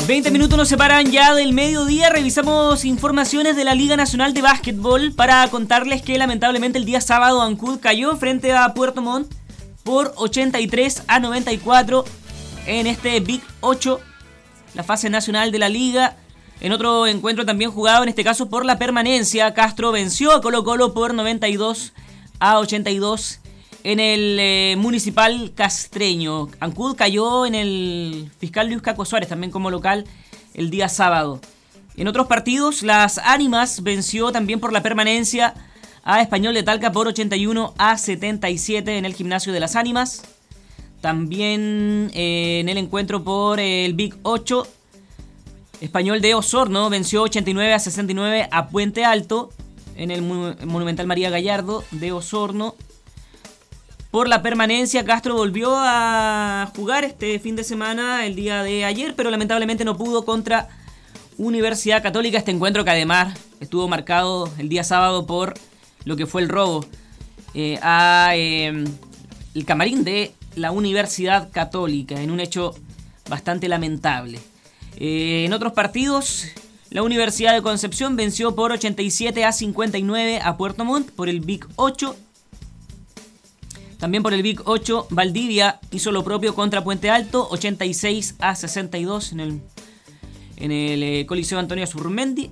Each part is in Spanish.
20 minutos nos separan ya del mediodía. Revisamos informaciones de la Liga Nacional de Básquetbol para contarles que lamentablemente el día sábado Ancud cayó frente a Puerto Montt por 83-94 en este Big 8, la fase nacional de la liga. En otro encuentro también jugado, en este caso por la permanencia, Castro venció a Colo Colo por 92-82 en el municipal castreño. Ancud cayó en el Fiscal Luis Caco Suárez, también como local, el día sábado. En otros partidos, Las Ánimas venció también por la permanencia a Español de Talca por 81-77 en el gimnasio de Las Ánimas. También en el encuentro por el Big 8, Español de Osorno venció 89-69 a Puente Alto en el Monumental María Gallardo de Osorno. Por la permanencia, Castro volvió a jugar este fin de semana, el día de ayer, pero lamentablemente no pudo contra Universidad Católica. Este encuentro que además estuvo marcado el día sábado por lo que fue el robo el camarín de la Universidad Católica, en un hecho bastante lamentable. En otros partidos, la Universidad de Concepción venció por 87-59 a Puerto Montt por el Big 8. También por el Big 8, Valdivia hizo lo propio contra Puente Alto, 86-62 en el Coliseo Antonio Zurmendi.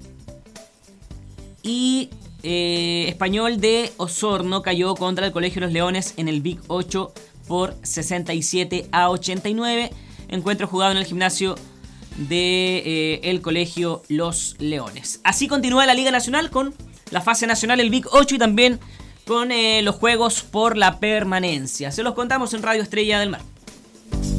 Y Español de Osorno cayó contra el Colegio Los Leones en el Big 8 por 67-89. Encuentro jugado en el gimnasio de el Colegio Los Leones. Así continúa la Liga Nacional con la fase nacional, el Big 8, y también con los juegos por la permanencia. Se los contamos en Radio Estrella del Mar.